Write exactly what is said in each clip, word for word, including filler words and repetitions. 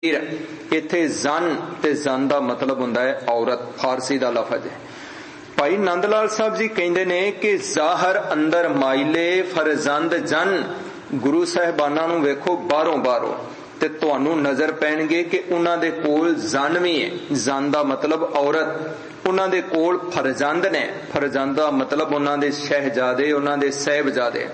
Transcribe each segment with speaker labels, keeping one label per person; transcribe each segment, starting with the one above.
Speaker 1: इत्थे जन ते जन दा मतलब हुंदा है औरत, फारसी दा लफज है। भाई नंद लाल साहब जी कहंदे ने कि ज़ाहर अंदर माइले फरजंद जन, गुरु साहिबाना नूं वेखो बाहरों बाहरों ते तुहानूं नजर पैणगे कि उन्हां दे कोल जन भी है, जन दा मतलब औरत, उन्हां दे कोल फरजंद ने, फरजंद दा मतलब उन्हां दे शहजादे, उन्हां दे साहिबजादे।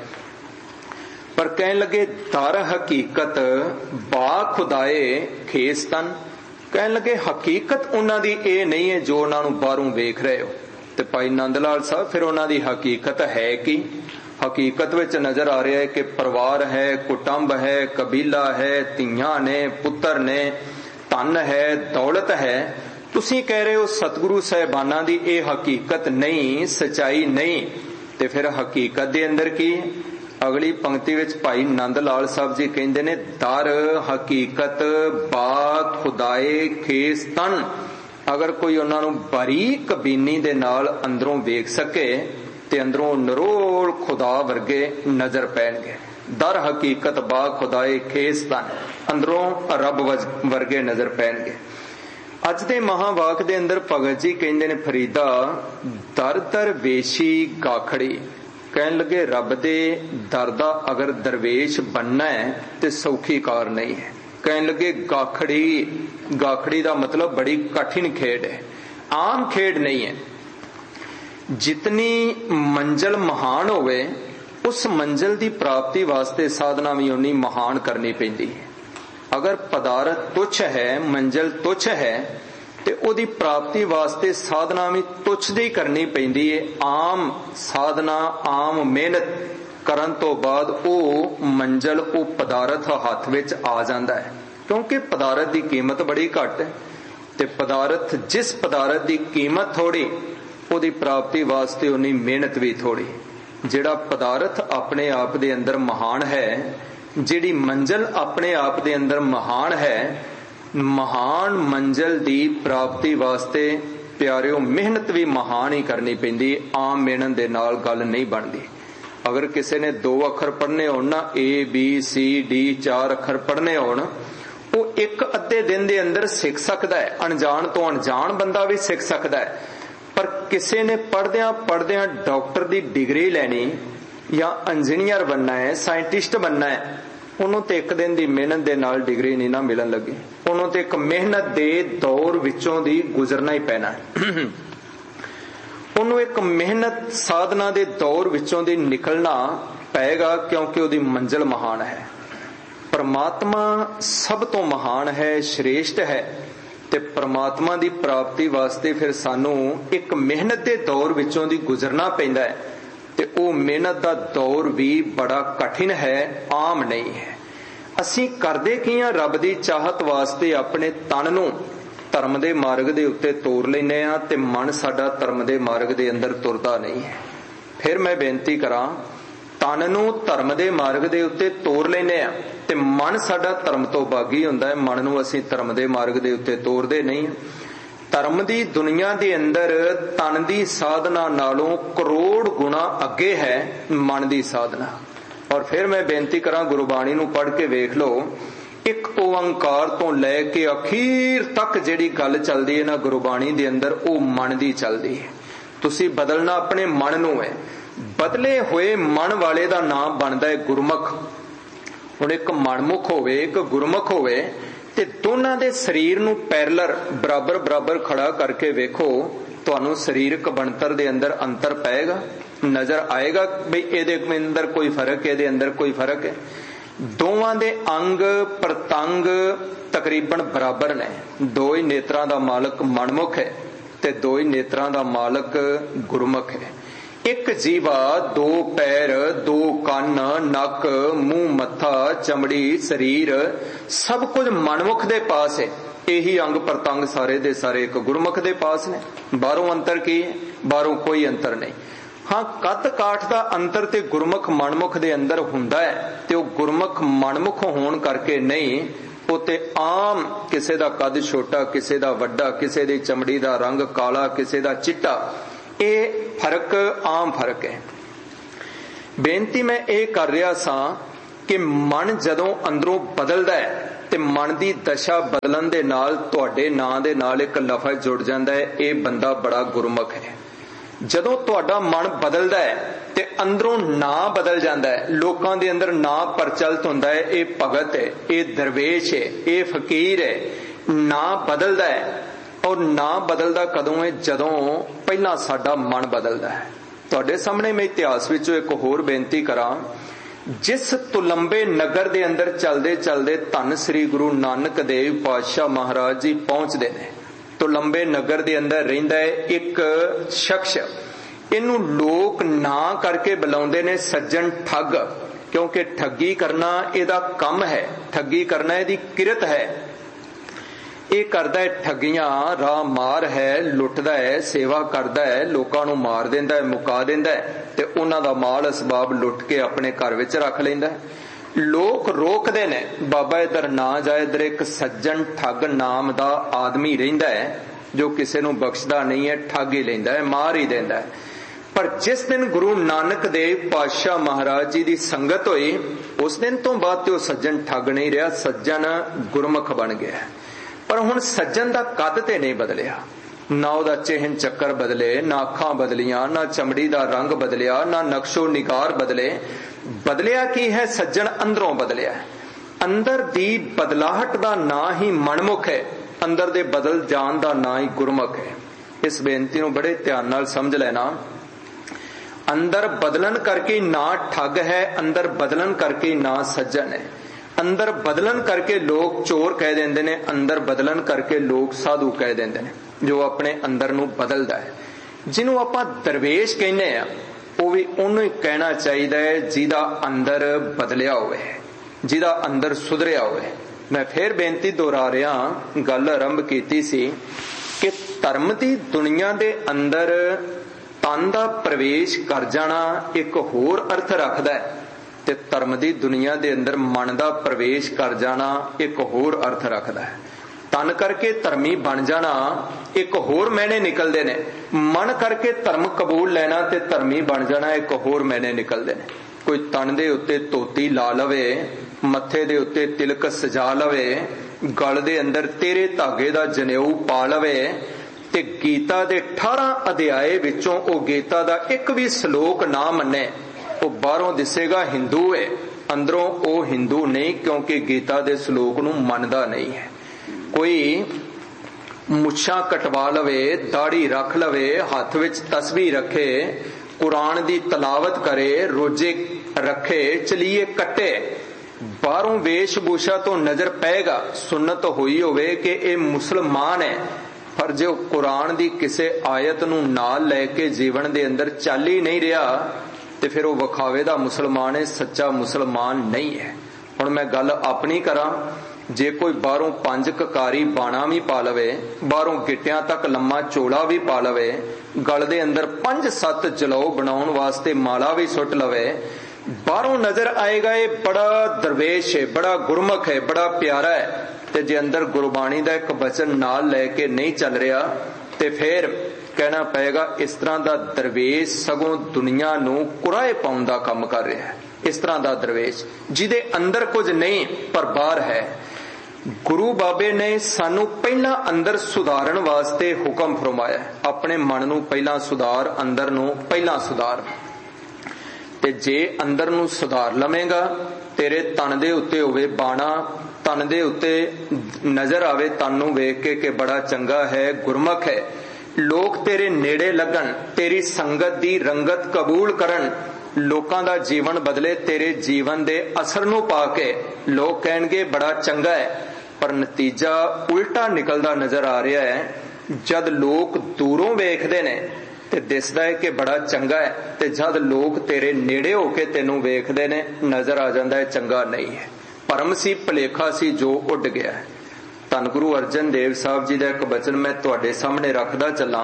Speaker 1: पर कहन लगे दर हकीकत बा खुदाए खेस्तन, कहन लगे हकीकत उन्हां दी ए नहीं है जो उन्हां नूं बाहरों वेख रहे हो। ते भाई नंद लाल साहब फिर उन्हां दी हकीकत है कि हकीकत विच नजर आ रहा है कि परिवार है, कुटुंब है, कबीला है, धीआं ने, पुत्र ने, धन है, दौलत है। तुसीं कह रहे हो सतगुरु साहिबाना दी ए हकीकत नहीं, सच्चाई नहीं, ते फिर हकीकत दे अंदर की? अगली पंक्ति विच भाई नंद लाल साहब जी कहंदे ने दर हकीकत बा खुदाए खेस तन। अगर कोई उन्हां नूं बारीक बीनी दे नाल अंदरों वेख सके ते अंदरों नरोल खुदा वर्गे नजर पैणगे। दर हकीकत बा खुदाए खेस तन, अंदरों रब वर्गे नजर पैणगे। अज दे महावाक दे अंदर भगत जी कहंदे ने फरीदा दर दर वेशी गाखड़ी, कहन लगे रब दे दर दा अगर दरवेश बनना है ते सौखी कार नहीं है। कहन लगे गाखड़ी, गाखड़ी दा मतलब बड़ी कठिन खेड है, आम खेड नहीं है। जितनी मंजिल महान होवे उस मंजिल दी प्राप्ति वास्ते साधना भी उन्नी महान करनी पैंदी है। अगर पदार्थ तुच्छ है, मंजिल तुच्छ है ते ओदी प्राप्ति वास्ते साधना भी तुच्छ दी करनी पैंदी है। आम साधना, आम मेहनत करन तो बाद ओ मंजिल, ओ पदार्थ हथ विच आ जांदा है, क्योंकि पदार्थ दी कीमत बड़ी घट है। ते पदार्थ, जिस पदार्थ दी कीमत थोड़ी, ओदी प्राप्ति वास्ते उन्नी मेहनत भी थोड़ी। जिहड़ा पदार्थ अपने आप दे अंदर महान है, जिहड़ी मंजिल अपने आप दे अंदर महान है, महान मंजिल दी प्राप्ति वास्ते प्यारिओ मेहनत भी महान ही करनी पैंदी, आम मेहनत दे नाल गल नहीं बनदी। अगर किसी ने दो अखर पढ़ने होण ना, ए बी सी डी चार अखर पढ़ने होण, वो एक अद्धे दिन दे अंदर सीख सकदा है, अनजान तो अनजान बंदा भी सीख सकदा है। पर किसी ने पढ़दियां पढ़दियां डॉक्टर दी डिग्री लैनी या इंजीनियर बनना है, साइंटिस्ट बनना है, उन्होंने तो एक दिन की मेहनत के नाल डिग्री नहीं ना मिलन लगी। उन्होंने तो एक मेहनत के दौर विचों दी गुजरना ही पैना है। उन्होंने एक मेहनत साधना के दौर विचों दी निकलना पैगा, क्योंकि उसकी मंजिल महान है। परमात्मा सब तो महान है, श्रेष्ठ है। ते परमात्मा की प्राप्ति वास्ते फिर सानू एक मेहनत के दौर विचों दी गुजरना पैंदा है। ते ओ मेहनत दा दौर भी बड़ा कठिन है, आम नहीं है। असी करदे की हां, रब दी चाहत वास्ते अपने तन नूं धर्म दे मार्ग दे उत्ते तोर लैने आ, ते मन साडा धर्म दे मार्ग दे अंदर तुरदा नहीं है। फिर मैं बेनती करां, तन नूं धर्म दे मार्ग दे उत्ते तोर लैने आ ते मन साडा धर्म तो बागी हुंदा है। मन नूं असी धर्म दे मार्ग दे उत्ते तोरदे नहीं। धर्म दी दुनिया दे अंदर तन दी साधना नालों करोड़ गुना अगे है मन दी साधना। और फिर मैं बेनती करा, गुरबाणी नूं पढ़ के वेख लो, एक ओंकार तो लैके अखीर तक जिहड़ी गल चलदी है ना गुरबाणी दे अंदर, ओ मन दी चलदी है। तुसी बदलना अपने मन नूं है। बदले हुए मन वाले दा नाम बनदा है गुरमुख। हुण एक मनमुख होवे, एक गुरमुख होवे, ते दोनों दे शरीर नूं पैरलर बराबर बराबर खड़ा करके वेखो, तुहानूं शरीरक बनतर दे अंदर अंतर पाएगा, नजर आएगा भी इहदे अंदर कोई फर्क है, इहदे अंदर कोई फर्क है। दोवां दे अंग प्रतंग तकरीबन बराबर ने। दो ही नेत्रां दा मालक मनमुख है ते दो ही नेत्रां दा मालक गुरमुख है। एक जीवा, दो पैर, दो कान, नक, मुंह, मत्था, चमड़ी, शरीर सब कुछ मनमुख दे पास है। यही अंग प्रतंग सारे दे सारे एक गुरमुख दे पास ने। बाहरों अंतर की है? बाहरों कोई अंतर नहीं। हाँ, कद काठ दा अंतर ते गुरमुख मनमुख दे अंदर हुंदा है, ते ओ गुरमुख मनमुख होण करके नहीं, ओ ते आम किसे दा कद छोटा, किसे दा वड्डा, किसे दी चमड़ी दा रंग काला, किसे दा चिट्टा, ये फर्क आम फर्क है। बेनती मैं ये कर रहा सा कि मन जदों अंदरों बदलदा है ते मन की दशा बदलन दे नाल तुहाडे नां दे नाल एक लफज जुड़ जाता है, ये बंदा बड़ा गुरमुख है। जदों तुहाडा मन बदलदा है ते अंदरों ना बदल जाता है, लोकां दे अंदर ना प्रचलित हुंदा है, ये भगत है, ये दरवेश है, ये फकीर है। ना बदलदा है, और ना बदलदा कदों है? जदों पहला साडा मन बदलदा है। तुहाडे सामने मैं इतिहास विचों एक होर बेनती करां, जिस तुलंबे नगर दे अंदर चलदे चलदे धन श्री गुरु नानक देव पातशाह महाराज जी पहुंचदे ने। तुलंबे नगर दे अंदर रहिंदा है एक शख्स, इनू लोक ना करके बुलाउंदे ने सज्जन ठग, क्योंकि ठगी करना इहदा काम है, ठगी करना इहदी किरत है। ये करदा है ठगियां, राह मार है, लुटदा है, सेवा करदा है, लोकां नू मार देंदा है, मुका देंदा है, ते उन्हां दा माल असबाब लुट के अपने घर विच रख लैंदा है। लोक रोकदे ने, बाबा इधर ना जाए, इधर एक सज्जन ठग नाम दा आदमी रहिंदा है, जो किसी नू बख्शदा नहीं है, ठग ही लैंदा है, मार ही देंदा है। पर जिस दिन गुरु नानक देव पातशाह महाराज जी दी संगत हुई, उस दिन तो बाद ते सज्जन ठग नहीं रहा, सज्जन गुरमुख बन गया। पर हुण सज्जन दा कद ते नहीं बदलिया, ना उहदा चेहन चक्कर बदले, ना अखां बदलियां, ना चमड़ी दा रंग बदलिया, ना नक्शो निगार बदले। बदलिया की है? सज्जन अंदरों बदलिया। अंदर दी बदलाहट दा ना ही मनमुख है, अंदर दे बदल जान दा ना ही गुरमुख है। इस बेनती नूं बड़े ध्यान नाल समझ लेना। अंदर बदलन करके ना ठग है, अंदर बदलन करके ना सज्जन है। अंदर बदलन करके लोग चोर कह देंदे ने, अंदर बदलन करके लोग साधु कह देंदे ने, जो अपने अंदर नूं बदलदा है। जिन्हों आपां दरवेश कहने आ, वो भी उन्होंने कहना चाहिए जिहदा अंदर बदलिया होवे, जिहदा अंदर सुधरिया होवे। मैं फिर बेनती दोहरा रहा, गल आरंभ कीती सी कि धर्म दी दुनिया दे अंदर तन दा प्रवेश कर जाना एक होर अर्थ रखदा है, ते धर्म दी दुनिया दे अंदर मन दा प्रवेश कर जाना एक होर अर्थ रखदा है। तन करके धर्मी बन जाना एक होर मैने निकलदे ने, मन करके धर्म कबूल लेना ते धर्मी बन जाना एक होर मैने निकलदे ने। कोई तन दे उत्ते धोती ला लवे, मत्थे दे उत्ते तिलक सजा लवे, गल दे अंदर तेरे धागे दा जनेऊ पा लवे, ते गीता दे अठारह अध्याय विचों ओ गीता दा एक भी श्लोक ना मन्ने, वो बाहरों दिसेगा हिंदू है, अंदरों वो हिंदू नहीं, क्योंकि गीता दे श्लोक नूं मनदा नहीं है। कोई मुछां कटवा लवे, दाढ़ी रख लवे, हाथ विच तस्बीह रखे, कुरान दी तलावत करे, रोजे रखे, चलीए कट्टे, बाहरों वेशभूषा तो नजर पेगा, सुन्नत होई होवे कि ये मुसलमान है, पर जो कुरान दी किसे आयत नूं नाल लैके जीवन दे अंदर चल ही नहीं रहा, ते फिर वो विखावे दा मुसलमान है, सच्चा मुसलमान नहीं है। हुण मैं गल अपनी करा, जे कोई बाहरों पंज ककारी बाणा भी पा लवे, बाहरों गिट्टियां तक लम्मा चोला भी पा लवे, गल दे अंदर पंज सत्त जलौ बनाउण वास्ते माला भी सुट लवे, बाहरों नजर आएगा ये बड़ा दरवेश है, बड़ा गुरमुख है, बड़ा प्यारा है, ते जे अंदर गुरबाणी दा एक वचन नाल लैके नहीं चल रहा, ते फिर कहना पएगा इस तरह दा दरवेश सगों दुनिया नूं कुराए पाउण दा काम कर रहा है। इस तरह दा दरवेश जिहदे अंदर कुछ नहीं पर बाहर है। गुरु बाबे ने सानू पहला अंदर सुधारन वास्ते हुक्म फरमाया, अपने मन नूं पहला सुधार, अंदर नूं पहला सुधार। ते जे अंदर नूं सुधार लवेगा, तेरे तन दे उत्ते होवे बाणा, तन दे उत्ते नजर आवे तन नूं वेख के कि बड़ा चंगा है, गुरमुख है, लोग तेरे नेड़े लगन, तेरी संगत दी रंगत कबूल करन, लोकां दा जीवन बदले तेरे जीवन दे असर नूं पाके, लोग कहणगे बड़ा चंगा है, पर नतीजा उल्टा निकलदा नजर आ रहा है। जद लोग दूरों वेखदे ने ते दिसदा है कि बड़ा चंगा है, ते जद लोग तेरे नेड़े होके तेनू वेखदे ने नजर आ जांदा है चंगा नहीं है। भरम सी, भुलेखा सी जो उड गया है। धन गुरु अर्जन देव साहब जी का एक वचन मैं तुहाडे सामने रखदा चला।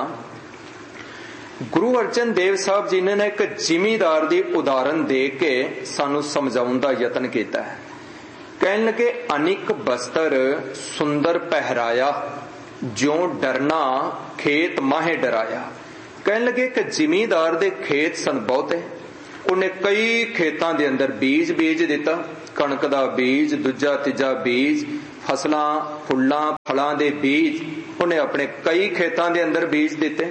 Speaker 1: गुरु अर्जन देव साहब जी ने एक जिमीदार की उदाहरण दे के सानू समझाउण दा यतन किया है। कहन लगे अनिक बस्तर सुंदर पहराया, ज्यों डरना खेत माहे डराया। कहन लगे कि जिमीदार दे खेत सन बहुते, ਉਹਨੇ ਕਈ ਖੇਤਾਂ ਦੇ ਅੰਦਰ ਬੀਜ ਬੀਜ ਦਿੱਤਾ, ਕਣਕ ਦਾ ਬੀਜ, ਦੂਜਾ ਤੀਜਾ ਬੀਜ, ਫਸਲਾਂ ਫੁੱਲਾਂ ਫਲਾਂ ਦੇ ਬੀਜ ਉਹਨੇ ਆਪਣੇ ਕਈ ਖੇਤਾਂ ਦੇ ਅੰਦਰ ਬੀਜ ਦਿੱਤੇ।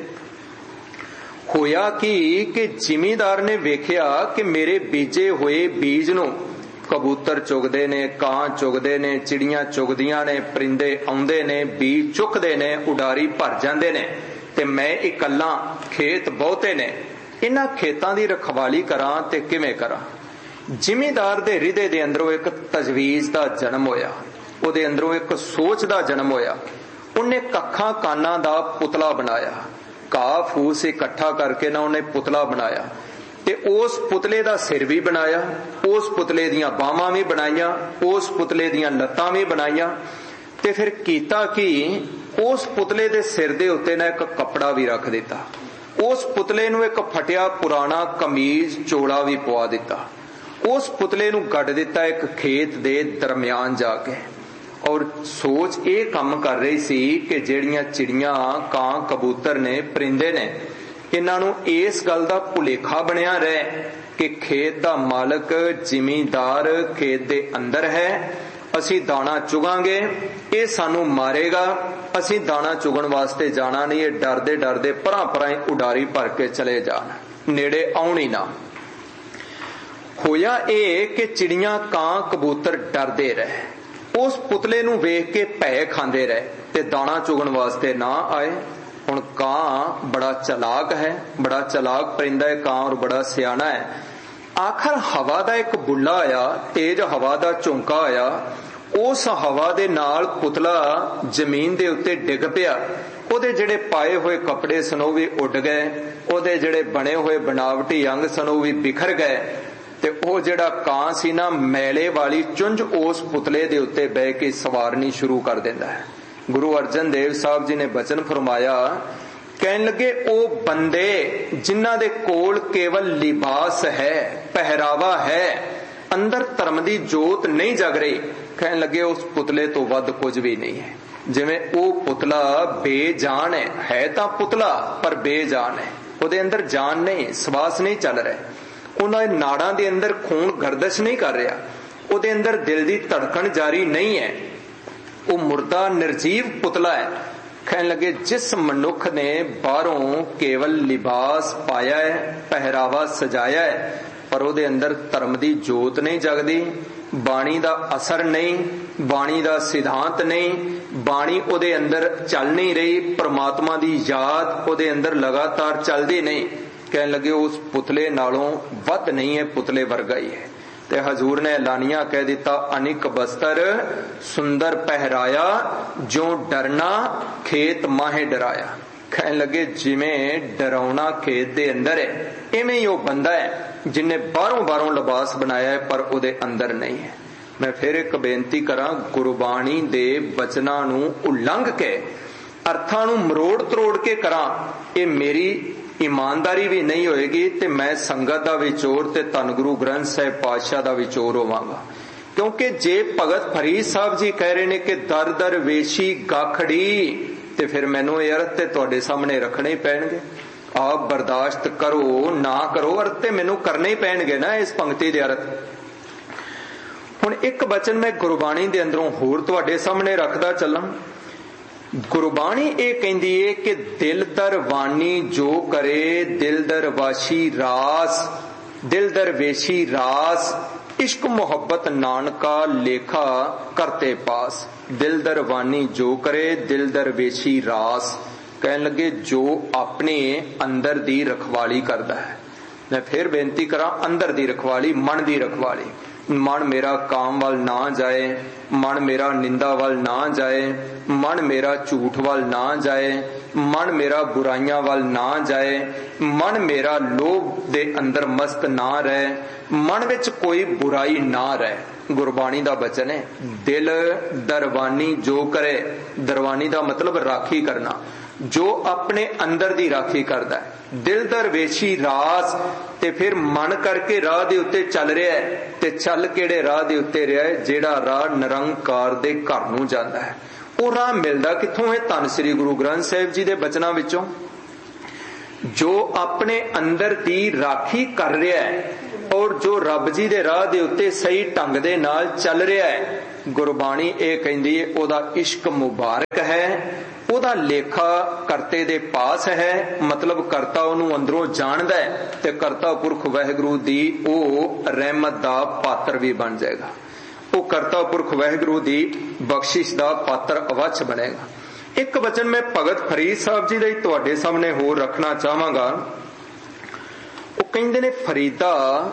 Speaker 1: ਹੋਇਆ ਕੀ ਕਿ ਜ਼ਿਮੀਂਦਾਰ ਨੇ ਵੇਖਿਆ ਕਿ ਮੇਰੇ ਬੀਜੇ ਹੋਏ ਬੀਜ ਨੂੰ ਕਬੂਤਰ ਚੁਗਦੇ ਨੇ, ਕਾਂ ਚੁਗਦੇ ਨੇ, ਚਿੜੀਆਂ ਚੁਗਦੀਆਂ ਨੇ, ਪਰਿੰਦੇ ਆਉਂਦੇ ਨੇ, ਬੀਜ ਚੁੱਕਦੇ ਨੇ, ਉਡਾਰੀ ਭਰ ਜਾਂਦੇ ਨੇ, ਤੇ ਮੈਂ ਇਕੱਲਾ, ਖੇਤ ਬਹੁਤੇ ਨੇ, ਇਹਨਾਂ ਖੇਤਾਂ ਦੀ ਰਖਵਾਲੀ ਕਰਾਂ ਤੇ ਕਿਵੇਂ ਕਰਾਂ। ਜ਼ਿਮੀਂਦਾਰ ਦੇ ਹਿਰਦੇ ਦੇ ਅੰਦਰੋਂ ਇੱਕ ਤਜਵੀਜ਼ ਦਾ ਜਨਮ ਹੋਇਆ, ਉਹਦੇ ਅੰਦਰੋਂ ਇੱਕ ਸੋਚ ਦਾ ਜਨਮ ਹੋਇਆ। ਉਹਨੇ ਕੱਖਾਂ ਕਾਨਾਂ ਦਾ ਪੁਤਲਾ ਬਣਾਇਆ, ਘਾਹ ਫੂਸ ਇਕੱਠਾ ਕਰਕੇ ਨਾ ਉਹਨੇ ਪੁਤਲਾ ਬਣਾਇਆ, ਤੇ ਉਸ ਪੁਤਲੇ ਦਾ ਸਿਰ ਵੀ ਬਣਾਇਆ, ਉਸ ਪੁਤਲੇ ਦੀਆਂ ਬਾਹਾਂ ਵੀ ਬਣਾਈਆਂ, ਉਸ ਪੁਤਲੇ ਦੀਆਂ ਲੱਤਾਂ ਵੀ ਬਣਾਈਆਂ, ਤੇ ਫਿਰ ਕੀਤਾ ਕਿ ਉਸ ਪੁਤਲੇ ਦੇ ਸਿਰ ਦੇ ਉੱਤੇ ਨਾ ਇੱਕ ਕੱਪੜਾ ਵੀ ਰੱਖ ਦਿੱਤਾ। ਉਸ ਪੁਤਲੇ ਨੂੰ ਇੱਕ ਫਟਿਆ ਪੁਰਾਣਾ ਕਮੀਜ਼ ਚੋਲਾ ਵੀ ਪਵਾ ਦਿੱਤਾ। ਉਸ ਪੁਤਲੇ ਨੂੰ ਗੱਡ ਦਿੱਤਾ ਇੱਕ ਖੇਤ ਦੇ ਦਰਮਿਆਨ ਜਾ ਕੇ। ਔਰ ਸੋਚ ਇਹ ਕੰਮ ਕਰ ਰਹੀ ਸੀ ਕਿ ਜਿਹੜੀਆਂ ਚਿੜੀਆਂ, ਕਾਂ, ਕਬੂਤਰ ਨੇ, ਪਰਿੰਦੇ ਨੇ, ਇਹਨਾਂ ਨੂੰ ਇਸ ਗੱਲ ਦਾ ਭੁਲੇਖਾ ਬਣਿਆ ਰਹੇ ਕਿ ਖੇਤ ਦਾ ਮਾਲਕ ਜ਼ਿਮੀਂਦਾਰ ਖੇਤ ਦੇ ਅੰਦਰ ਹੈ, ਅਸੀਂ ਦਾਣਾ ਚੁਗਾਂਗੇ, ਇਹ ਸਾਨੂੰ ਮਾਰੇਗਾ, ਅਸੀਂ ਦਾਣਾ ਚੁਗਣ ਵਾਸਤੇ ਜਾਣਾ ਨਹੀਂ, ਇਹ ਡਰਦੇ ਡਰਦੇ ਪਰਾਂ ਪਰਾਂ ਉਡਾਰੀ ਭਰ ਕੇ ਚਲੇ ਜਾਣ, ਨੇੜੇ ਆਉਣ ਹੀ ਨਾ। ਹੋਇਆ ਇਹ ਕਿ ਚਿੜੀਆਂ, ਕਾਂ, ਕਬੂਤਰ ਡਰਦੇ ਰਹੇ, ਉਸ ਪੁਤਲੇ ਨੂੰ ਵੇਖ ਕੇ ਭੈ ਖਾਂਦੇ ਰਹੇ ਤੇ ਦਾਣਾ ਚੁਗਣ ਵਾਸਤੇ ਨਾ ਆਏ। ਹੁਣ ਕਾਂ ਬੜਾ ਚਲਾਕ ਹੈ, ਬੜਾ ਚਲਾਕ ਪਰਿੰਦਾ ਹੈ ਕਾਂ, ਔਰ ਬੜਾ ਸਿਆਣਾ ਹੈ। ਆਖਰ ਹਵਾ ਦਾ ਇੱਕ ਬੁੱਲਾ ਆਇਆ, ਤੇਜ਼ ਹਵਾ ਦਾ ਝੋਂਕਾ ਆਇਆ, ਉਸ ਹਵਾ ਦੇ ਨਾਲ ਪੁਤਲਾ ਜ਼ਮੀਨ ਦੇ ਉੱਤੇ ਡਿੱਗ ਪਿਆ। ਉਹਦੇ ਜਿਹੜੇ ਪਾਏ ਹੋਏ ਕੱਪੜੇ ਸਨ ਉਹ ਵੀ ਉੱਡ ਗਏ, ਉਹਦੇ ਜਿਹੜੇ ਬਣੇ ਹੋਏ ਬਣਾਵਟੀ ਅੰਗ ਸਨ ਉਹ ਵੀ ਬਿਖਰ ਗਏ, ਤੇ ਉਹ ਜਿਹੜਾ ਕਾਂ ਸੀ ਨਾ, ਮੈਲੇ ਵਾਲੀ ਚੁੰਝ ਉਸ ਪੁਤਲੇ ਦੇ ਉੱਤੇ ਬਹਿ ਕੇ ਸਵਾਰਨੀ ਸ਼ੁਰੂ ਕਰ ਦਿੰਦਾ ਹੈ। ਗੁਰੂ ਅਰਜਨ ਦੇਵ ਸਾਹਿਬ ਜੀ ਨੇ ਬਚਨ ਫਰਮਾਇਆ, ਕਹਿਣ ਲੱਗੇ ਉਹ ਬੰਦੇ ਜਿਨ੍ਹਾਂ ਦੇ ਕੋਲ ਕੇਵਲ ਲਿਬਾਸ ਹੈ, ਪਹਿਰਾਵਾ ਹੈ, ਅੰਦਰ ਧਰਮ ਦੀ ਜੋਤ ਨਹੀਂ ਜਗ ਰਹੀ, ਕਹਿਣ ਲੱਗੇ ਉਸ ਪੁਤਲੇ ਤੋਂ ਵੱਧ ਕੁਝ ਵੀ ਨਹੀਂ ਹੈ। ਜਿਵੇਂ ਉਹ ਪੁਤਲਾ ਬੇਜਾਨ ਹੈ, ਹੈ ਤਾਂ ਪੁਤਲਾ ਪਰ ਬੇਜਾਨ ਹੈ, ਉਹਦੇ ਅੰਦਰ ਜਾਨ ਨਹੀਂ, ਸਵਾਸ ਨਹੀਂ ਚੱਲ ਰਿਹਾ, ਉਹਨਾਂ ਦੇ ਨਾੜਾਂ ਦੇ ਅੰਦਰ ਖੂਨ ਗਰਦਸ਼ ਨਹੀਂ ਕਰ ਰਿਹਾ, ਉਹਦੇ ਅੰਦਰ ਦਿਲ ਦੀ ਧੜਕਣ ਜਾਰੀ ਨਹੀਂ ਹੈ, ਉਹ ਮੁਰਦਾ ਨਿਰਜੀਵ ਪੁਤਲਾ ਹੈ। ਕਹਿਣ ਲੱਗੇ ਜਿਸ ਮਨੁੱਖ ਨੇ ਬਾਹਰੋਂ ਕੇਵਲ ਲਿਬਾਸ ਪਾਇਆ ਹੈ, ਪਹਿਰਾਵਾ ਸਜਾਇਆ ਹੈ, ਪਰ ਉਹਦੇ ਅੰਦਰ ਧਰਮ ਦੀ ਜੋਤ ਨਹੀਂ ਜਗਦੀ, ਬਾਣੀ ਦਾ ਅਸਰ ਨਹੀਂ, ਬਾਣੀ ਦਾ ਸਿਧਾਂਤ ਨਹੀਂ, ਬਾਣੀ ਉਹਦੇ ਅੰਦਰ ਚੱਲ ਨਹੀਂ ਰਹੀ, ਪ੍ਰਮਾਤਮਾ ਦੀ ਯਾਦ ਉਹਦੇ ਅੰਦਰ ਲਗਾਤਾਰ ਚੱਲਦੀ ਨਹੀਂ, ਕਹਿਣ ਲੱਗੇ ਉਸ ਪੁਤਲੇ ਨਾਲੋਂ ਵੱਧ ਨਹੀਂ ਹੈ, ਪੁਤਲੇ ਵਰਗਾ ਹੀ ਹੈ। ਤੇ ਹਜ਼ੂਰ ਨੇ ਐਲਾਨੀਆਂ ਕਹਿ ਦਿੱਤਾ, ਅਨਿਕ ਬਸਤਰ ਸੁੰਦਰ ਪਹਿਰਾਇਆ, ਜੋ ਡਰਨਾ ਖੇਤ ਮਾਹੇ ਡਰਾਇਆ। ਕਹਿਣ ਲੱਗੇ ਜਿਵੇਂ ਡਰਾਉਣਾ ਖੇਤ ਦੇ ਅੰਦਰ ਹੈ, ਇਵੇਂ ਹੀ ਉਹ ਬੰਦਾ ਹੈ ਜਿਨੇ ਬਾਹਰੋਂ ਬਾਹਰੋਂ ਲਿਬਾਸ ਬਣਾਇਆ ਹੈ ਪਰ ਉਹਦੇ ਅੰਦਰ ਨਹੀਂ ਹੈ। ਮੈਂ ਫਿਰ ਇੱਕ ਬੇਨਤੀ ਕਰਾਂ, ਗੁਰਬਾਣੀ ਦੇ ਬਚਨਾਂ ਨੂੰ ਉਲੰਘ ਕੇ ਅਰਥਾਂ ਨੂੰ ਮਰੋੜ ਤਰੋੜ ਕੇ ਕਰਾਂ, ਇਹ ਮੇਰੀ ਇਮਾਨਦਾਰੀ ਵੀ ਨਹੀਂ ਹੋਏਗੀ, ਤੇ ਮੈਂ ਸੰਗਤ ਦਾ ਵੀ ਚੋਰ ਤੇ ਧੰਨ ਗੁਰੂ ਗ੍ਰੰਥ ਸਾਹਿਬ ਪਾਤਸ਼ਾਹ ਦਾ ਵੀ ਚੋਰ ਹੋਵਾਂਗਾ। ਕਿਉਂਕਿ ਜੇ ਭਗਤ ਫਰੀਦ ਸਾਹਿਬ ਜੀ ਕਹਿ ਰਹੇ ਨੇ ਕਿ ਦਰ ਦਰ ਵੇਸ਼ੀ ਗਾਖੜੀ, ਤੇ ਫਿਰ ਮੈਨੂੰ ਇਹ ਅਰਥ ਤੇ ਤੁਹਾਡੇ ਸਾਹਮਣੇ ਰੱਖਣੇ ਹੀ ਪੈਣਗੇ। ਆਪ ਬਰਦਾਸ਼ਤ ਕਰੋ ਨਾ ਕਰੋ, ਅਰਥ ਤੇ ਮੈਨੂੰ ਕਰਨੇ ਹੀ ਪੈਣਗੇ ਨਾ ਇਸ ਪੰਕਤੀ ਦੇ ਅਰਥ। ਹੁਣ ਇੱਕ ਬਚਨ ਮੈਂ ਗੁਰਬਾਣੀ ਦੇ ਅੰਦਰੋਂ ਹੋਰ ਤੁਹਾਡੇ ਸਾਹਮਣੇ ਰੱਖਦਾ ਚੱਲਾਂ। ਗੁਰਬਾਣੀ ਇਹ ਕਹਿੰਦੀ ਏ ਕਿ ਦਿਲ ਦਰ ਵਾਨੀ ਜੋ ਕਰੇ, ਦਿਲ ਦਰ ਵਾਸ਼ੀ ਰਾਸ, ਦਿਲ ਦਰ ਵੇਸ਼ੀ ਰਾਸ, ਇਸ਼ਕ ਮੁਹੱਬਤ ਨਾਨਕਾ ਲੇਖਾ ਕਰਤੇ ਪਾਸ। ਦਿਲ ਦਰ ਵਾਨੀ ਜੋ ਕਰੇ, ਦਿਲ ਦਰ ਵੇਸ਼ੀ ਰਾਸ, ਕਹਿਣ ਲੱਗੇ ਜੋ ਆਪਣੇ ਅੰਦਰ ਦੀ ਰਖਵਾਲੀ ਕਰਦਾ ਹੈ। ਮੈਂ ਫਿਰ ਬੇਨਤੀ ਕਰਾਂ, ਅੰਦਰ ਦੀ ਰਖਵਾਲੀ, ਮਨ ਦੀ ਰਖਵਾਲੀ। ਮਨ ਮੇਰਾ ਕਾਮ ਵੱਲ ਨਾ ਜਾਏ, ਮਨ ਮੇਰਾ ਨਿੰਦਾ ਵੱਲ ਨਾ ਜਾਏ, ਮਨ ਮੇਰਾ ਝੂਠ ਵੱਲ ਨਾ ਜਾਏ, ਮਨ ਮੇਰਾ ਬੁਰਾਈਆਂ ਵੱਲ ਨਾ ਜਾਏ, ਮਨ ਮੇਰਾ ਲੋਭ ਦੇ ਅੰਦਰ ਮਸਤ ਨਾ ਰਹੇ, ਮਨ ਵਿੱਚ ਕੋਈ ਬੁਰਾਈ ਨਾ ਰਹੇ। ਗੁਰਬਾਣੀ ਦਾ ਬਚਨ ਹੈ, ਦਿਲ ਦਰਵਾਨੀ ਜੋ ਕਰੇ। ਦਰਵਾਨੀ ਦਾ ਮਤਲਬ ਰਾਖੀ ਕਰਨਾ, ਜੋ ਆਪਣੇ ਅੰਦਰ ਦੀ ਰਾਖੀ ਕਰਦਾ ਹੈ। ਦਿਲ ਦਰਵੇਸ਼ੀ ਰਾਸ, ਤੇ ਫਿਰ ਮਨ ਕਰਕੇ ਰਾਹ ਦੇ ਉੱਤੇ ਚੱਲ ਰਿਹਾ ਹੈ, ਤੇ ਚੱਲ ਕਿਹੜੇ ਰਾਹ ਦੇ ਉੱਤੇ ਰਿਹਾ ਹੈ? ਜਿਹੜਾ ਰਾਹ ਨਿਰੰਕਾਰ ਦੇ ਘਰ ਨੂੰ ਜਾਂਦਾ ਹੈ। ਉਹ ਰਾਹ ਮਿਲਦਾ ਕਿੱਥੋਂ ਹੈ? ਧੰਨ ਸ੍ਰੀ ਗੁਰੂ ਗ੍ਰੰਥ ਸਾਹਿਬ ਜੀ ਦੇ ਬਚਨਾਂ ਵਿੱਚੋਂ। जो अपने अंदर दी राखी कर रहा है और जो रब जी दे राह दे उत्ते सही ढंग दे नाल चल रहा है, गुरबाणी ये कहंदी है ओदा इश्क मुबारक है, ओदा लेखा करते दे पास है। मतलब करता ओनू अंदरों जानदा है ते करता पुरख वाहिगुरू दी ओ रहमत दा पात्र भी बन जाएगा, वो करता पुरख वाहिगुरू दी बख्शिश दा पात्र अवश्य बनेगा। एक वचन मैं भगत फरीद साहब जी दे तुहाडे सामने होर रखना चाहांगा। वो कहंदे ने फरीदा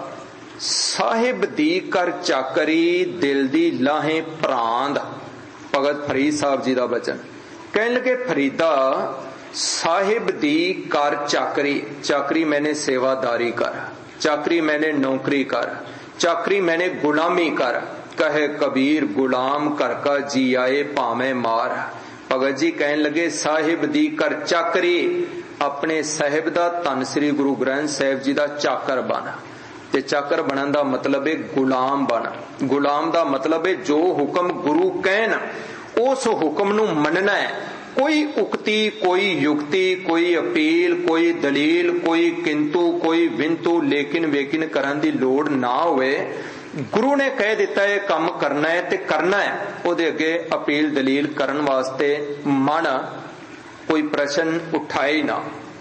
Speaker 1: साहिब दी कर चाकरी दिल दी लाहे प्रांद। भगत फरीद साहब जी दा वचन कहन लगे फरीदा साहिब दी कर चाकरी, चाकरी मैंने सेवादारी कर, चाकरी मैंने नौकरी कर, चाकरी मैंने गुलामी कर। कहे कबीर गुलाम कर का जी आए भावें मार। भगत जी कहन लगे साहिब दी कर चाकरी, अपने साहिब दा धन श्री गुरु ग्रंथ साहिब जी दा चाकर बन। ते चाकर बनन दा मतलब है गुलाम बन। गुलाम दा मतलब है जो हुक्म गुरु कहन उस हुक्म नू मनना है। कोई उक्ति, कोई युक्ति, कोई अपील, कोई दलील, कोई किंतु, कोई विंतु, लेकिन वेकिन करन दी लोड़ ना होवे। गुरु ने कह दिता है काम करना है ते करना है, ओदे अगे अपील दलील करन वास्ते मन कोई प्रश्न उठाए ना।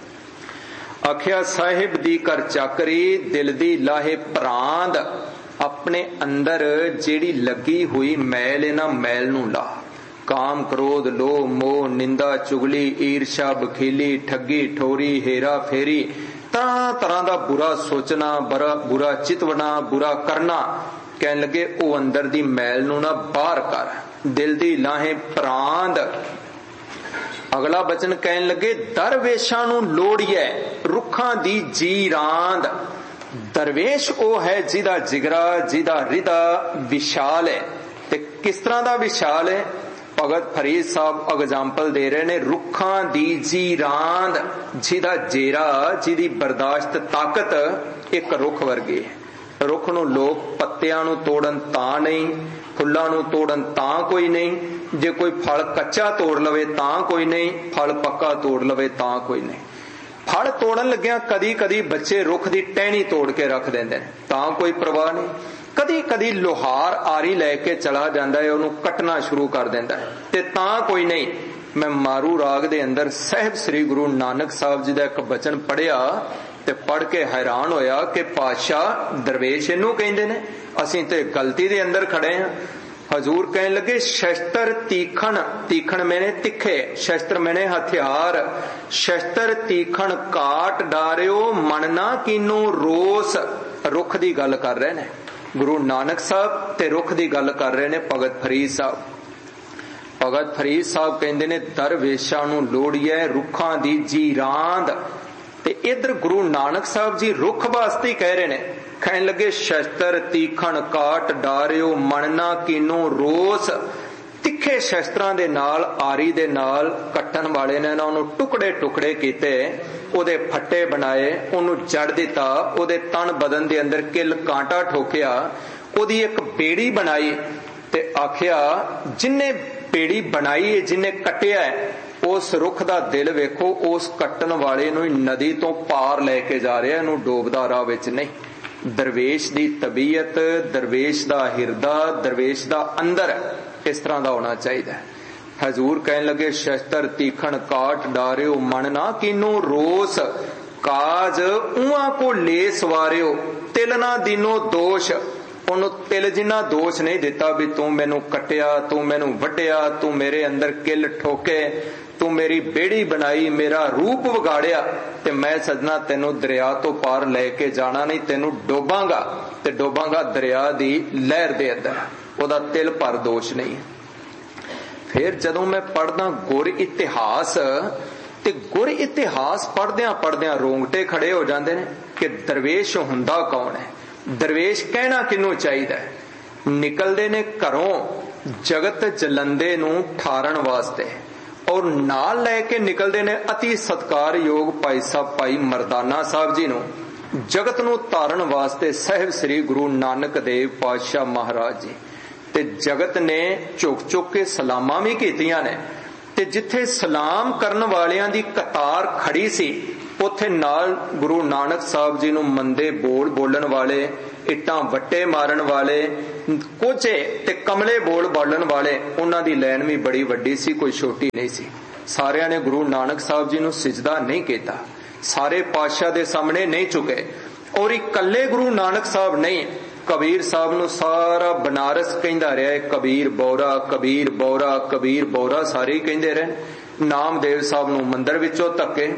Speaker 1: आखिया साहिब दी कर चाकरी दिल दी लाहे प्रांद, अपने अंदर जेड़ी लगी हुई मैल है ना मैल नू ला। काम क्रोध लोभ मोह निंदा चुगली ईर्षा बखीली ठगी ठोरी हेरा फेरी तरह तरह का बुरा सोचना बुरा बुरा चितवना बुरा करना। कहन लगे ओ अंदर दी मैल नू ना बाहर कर, दिल दी लाहे प्रांद। अगला वचन कहन लगे दरवेशां नू लोड़िए रुखां दी जी रांद। दरवेश ओ है जिदा जिगरा जिदा रिदा विशाल है। ते किस तरह दा विशाल है? भगत फरीद साहब एग्जाम्पल दे रहे ने रुखां दी जी रांद, जिदा जेरा जिदी बर्दाश्त ताकत एक रुख वर्गी है। रुख नू लोग पत्तियां नू तोड़न तां नहीं, फुल्लां नू तोड़न तां कोई नहीं, जे कोई फल कच्चा तोड़ लवे तां कोई नहीं, फल पक्का तोड़ लवे तां कोई नहीं। फल तोड़न लग्या कदी कदी बच्चे रुख दी टहनी तोड़ के रख देंदे ने तां कोई परवाह नहीं। कदी कदी लोहार आरी लैके चला जांदा है, उन्होंने कटना शुरू कर देंदा है ते तां कोई नहीं। मैं मारू राग दे अंदर साहिब श्री गुरु नानक साहब जी दा एक वचन पढ़िया ते पढ़ के हैरान होया कि पातशाह दरवेश इनू कहंदे ने, असीं ते गलती दे अंदर खड़े हैं। हजूर कहने लगे शस्त्र तीखण, तीखण मैंने तिखे, शस्त्र मैंने हथियार। शस्त्र तीखण काट डारियो मनना कीनू रोस। रुख दी गल कर रहे ने गुरु नानक साहब ते रुख दी गल कर रहे ने भगत फरीद साहब। भगत फरीद साहब कहंदे ने दरवेशां नू लोड़िए रुखां दी जी रांद। ते इधर गुरु नानक साहब जी रुख वास्ते कह रहे ने। कहन लगे शस्त्र तीखण काट डारियो मनना कीनू रोस। तिखे शस्त्रां दे नाल आरी दे नाल कट्टन वाले ने ना उन्होंने टुकड़े टुकड़े कीते, ओदे फट्टे बनाए, उन्होंने जड़ दिता, ओदे तन बदन दे अंदर किल कांटा ठोकिया, ओदी एक बेड़ी बनाई ते आखिया जिन्ने बेड़ी बनाई जिन्ने कटिया है उस रुख दा दिल वेखो उस कट्टन वाले नूं नदी तो पार लेके जा रहा, इहनूं डोबदा राह विच नहीं। दरवेश दी तबीयत, दरवेश दा हिरदा, दरवेश दा अंदर इस तरह दा होना चाहिए। हजूर कहने लगे शस्त्र तीखण काट डारियो मन ना कीनू रोस। काज उआ को ले सवारियो तिल ना दीनो दोष। उन्हों तिल जिन्ना दोष नहीं दिता भी तू मैनू कटिया, तू मैनू वड्डिया, तू मेरे अंदर किल ठोके, तू मेरी बेड़ी बनाई, मेरा रूप विगाड़िया ते मैं सजना तेनू दरिया तो पार लेके जाना नहीं, तेनू डोबांगा ते डोबांगा दरिया दी लहर दे अंदर। ओदा तिल पर दोष नहीं। फिर जदों मैं पढ़दा गुर इतिहास ते गुर इतिहास पढ़दियां पढ़दियां रोंगटे खड़े हो जाते हैं कि दरवेश हुंदा कौन है, दरवेश कहना किनू चाहिए। निकलते ने घरों जगत जलंदे नू ठारण वास्ते और नाल लैके निकलते ने अति सत्कार योग भाई साहब भाई मरदाना साहब जी नू जगत नू तारण वास्ते साहिब श्री गुरु नानक देव पातशाह महाराज जी। ते जगत ने झुक झुक के सलामां भी कीतियां ने ते जिथे सलाम करन वालियां दी कतार खड़ी सी ਉੱਥੇ ਨਾਲ ਗੁਰੂ ਨਾਨਕ ਸਾਹਿਬ ਜੀ ਨੂੰ ਮੰਦੇ ਬੋਲ ਬੋਲਣ ਵਾਲੇ, ਇੱਟਾਂ ਵੱਟੇ ਮਾਰਨ ਵਾਲੇ, ਕੋਝੇ ਤੇ ਕਮਲੇ ਬੋਲ ਬੋਲਣ ਵਾਲੇ, ਉਹਨਾਂ ਦੀ ਲਾਈਨ ਵੀ ਬੜੀ ਵੱਡੀ ਸੀ, ਕੋਈ ਛੋਟੀ ਨਹੀਂ ਸੀ। ਸਾਰਿਆਂ ਨੇ ਗੁਰੂ ਨਾਨਕ ਸਾਹਿਬ ਜੀ ਨੂੰ ਸਿਜਦਾ ਨਹੀਂ ਕੀਤਾ, ਸਾਰੇ ਪਾਤਸ਼ਾਹ ਦੇ ਸਾਹਮਣੇ ਨਹੀਂ ਝੁਕੇ। ਔਰ ਇਕੱਲੇ ਗੁਰੂ ਨਾਨਕ ਸਾਹਿਬ ਨਹੀਂ, ਕਬੀਰ ਸਾਹਿਬ ਨੂੰ ਸਾਰਾ ਬਨਾਰਸ ਕਹਿੰਦਾ ਰਿਹਾ, ਕਬੀਰ ਬੌਰਾ, ਕਬੀਰ ਬੌਰਾ, ਕਬੀਰ ਬੌਰਾ, ਸਾਰੇ ਹੀ ਕਹਿੰਦੇ ਰਹੇ। ਨਾਮਦੇਵ ਸਾਹਿਬ ਨੂੰ ਮੰਦਰ ਵਿੱਚੋਂ ਧੱਕੇ,